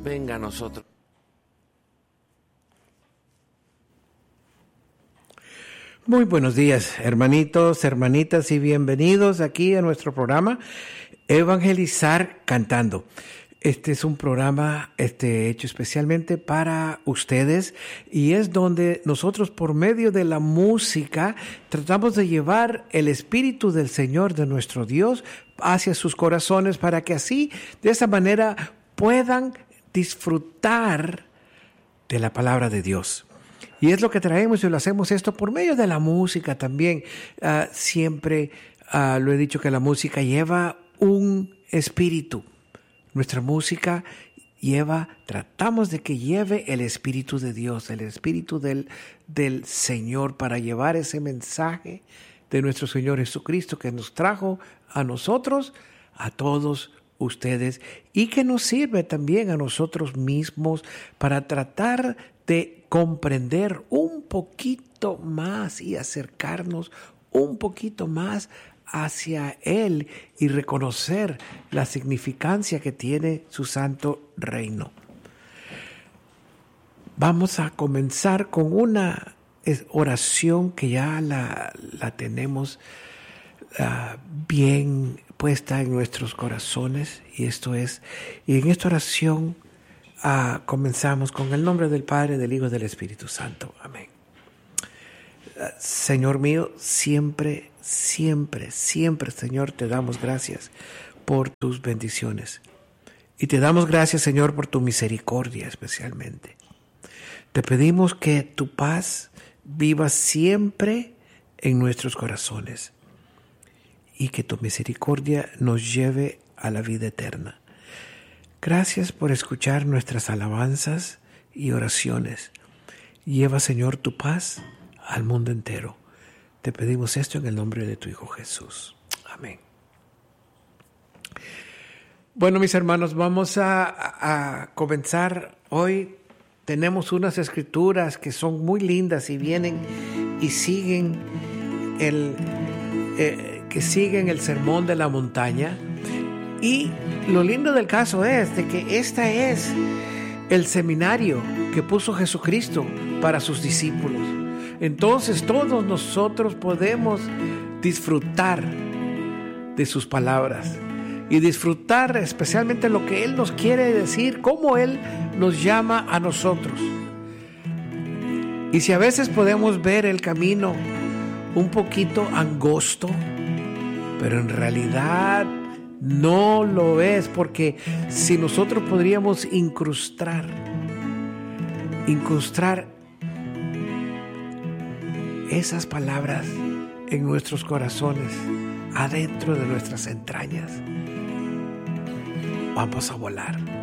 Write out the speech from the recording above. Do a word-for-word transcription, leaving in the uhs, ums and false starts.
venga a nosotros. Muy buenos días, hermanitos, hermanitas, y bienvenidos aquí a nuestro programa Evangelizar Cantando. Este es un programa este, hecho especialmente para ustedes y es donde nosotros por medio de la música tratamos de llevar el Espíritu del Señor, de nuestro Dios, hacia sus corazones para que así, de esa manera, puedan disfrutar de la palabra de Dios. Y es lo que traemos y lo hacemos esto por medio de la música también. Uh, siempre uh, lo he dicho que la música lleva un espíritu. Nuestra música lleva, tratamos de que lleve el Espíritu de Dios, el Espíritu del, del Señor para llevar ese mensaje de nuestro Señor Jesucristo que nos trajo a nosotros, a todos ustedes y que nos sirve también a nosotros mismos para tratar de comprender un poquito más y acercarnos un poquito más hacia Él y reconocer la significancia que tiene su santo reino. Vamos a comenzar con una oración que ya la, la tenemos uh, bien puesta en nuestros corazones, y esto es, y en esta oración uh, comenzamos con el nombre del Padre, del Hijo y del Espíritu Santo. Amén. Uh, Señor mío, siempre, siempre, siempre, Señor, te damos gracias por tus bendiciones. Y te damos gracias, Señor, por tu misericordia especialmente. Te pedimos que tu paz viva siempre en nuestros corazones y que tu misericordia nos lleve a la vida eterna. Gracias por escuchar nuestras alabanzas y oraciones. Lleva, Señor, tu paz al mundo entero. Te pedimos esto en el nombre de tu Hijo Jesús. Amén. Bueno, mis hermanos, vamos a, a comenzar hoy. Tenemos unas escrituras que son muy lindas y vienen y siguen el, eh, que siguen el sermón de la montaña. Y lo lindo del caso es de que esta es el seminario que puso Jesucristo para sus discípulos. Entonces todos nosotros podemos disfrutar de sus palabras y disfrutar especialmente lo que Él nos quiere decir, cómo Él nos llama a nosotros. Y si a veces podemos ver el camino un poquito angosto, pero en realidad no lo es, porque si nosotros podríamos incrustar, incrustar esas palabras en nuestros corazones, adentro de nuestras entrañas, vamos a volar.